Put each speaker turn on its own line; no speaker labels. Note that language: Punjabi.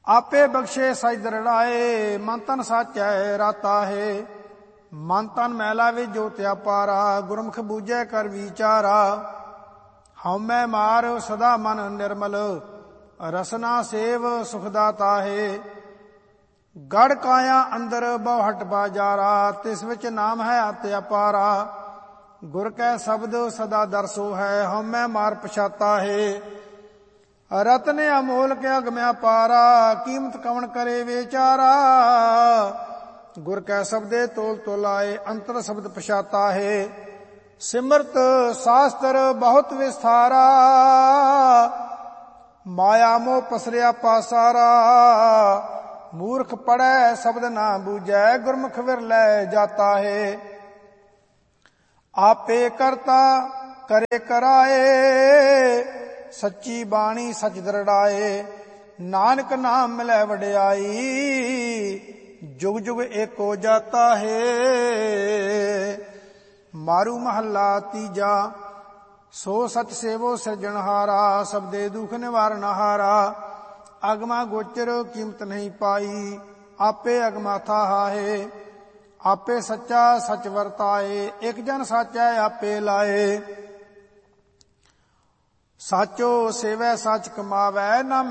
ਆਪੇ ਬਖਸ਼ੇ ਸਚ ਦਰੜਾਏ, ਮਨ ਤਨ ਸਾਚੈ ਰਾਤਾ ਹੈ। ਮਨ ਤਨ ਮੈਲਾ ਵਿੱਚ ਜੋਤਿਆ ਪਾਰਾ, ਗੁਰਮੁਖ ਬੂਝੈ ਕਰ ਵਿਚਾਰਾ। ਹਉਮੈ ਮਾਰ ਸਦਾ ਮਨ ਨਿਰਮਲ, ਰਸਨਾ ਸੇਵ ਸੁਖਦਾਤਾ ਹੈ। ਗੜ ਕਾਇਆ ਅੰਦਰ ਬਹੁ ਹਟ ਬਾਜਾਰਾ, ਤਿਸ ਵਿੱਚ ਨਾਮ ਹੈ ਅਤਿ ਅਪਾਰਾ। ਗੁਰ ਕੈ ਸ਼ਬਦ ਸਦਾ ਦਰਸੋ ਹੈ, ਹਉਮੈ ਮਾਰ ਪਛਾਤਾ ਹੈ। ਰਤਨ ਅਮੋਲਕ ਅਗਮਿ ਅਪਾਰਾ, ਕੀਮਤ ਕਵਣ ਕਰੇ ਵਿਚਾਰਾ। ਗੁਰ ਕੈ ਸ਼ਬਦੇ ਤੋਲ ਤੋਲਾਏ, ਅੰਤਰ ਸ਼ਬਦ ਪਛਾਤਾ ਹੈ। ਸਿਮਰਤ ਸ਼ਾਸਤਰ ਬਹੁਤ ਵਿਸਥਾਰਾ, ਮਾਇਆ ਮੋਹ ਪਸਰਿਆ ਪਾਸਾਰਾ। ਮੂਰਖ ਪੜੈ ਸ਼ਬਦ ਨਾ ਬੂਝੈ, ਗੁਰਮੁਖ ਵਿਰਲੇ ਜਾਤਾ ਹੈ। ਆਪੇ ਕਰਤਾ ਕਰੇ ਕਰਾਏ, ਸੱਚੀ ਬਾਣੀ ਸਚ ਦਰੜਾਏ। ਨਾਨਕ ਨਾਮ ਮਿਲੈ ਵਡਿਆਈ, ਜੁਗ ਜੁਗ ਏਕੋ ਜਾਤਾ ਹੈ। ਮਾਰੂ ਮਹੱਲਾ ਤੀਜਾ। ਸੋ ਸਚ ਸੇਵੋ ਸਿਰਜਣਹਾਰਾ, ਸਬਦੇ ਦੁਖ ਨਿਵਾਰਨ ਹਾਰਾ। ਅਗਮਾ ਗੋਚਰ ਕੀਮਤ ਨਹੀਂ ਪਾਈ, ਆਪੇ ਅਗਮਾਥਾ ਹੈ। ਆਪੇ ਸੱਚਾ ਸਚ ਵਰਤਾਏ, ਇਕ ਜਨ ਸਾਚੈ ਆਪੇ ਲਾਏ। ਸਾਚੋ ਸੇਵੈ ਸਚ ਕਮਾਵੈ, ਨਾ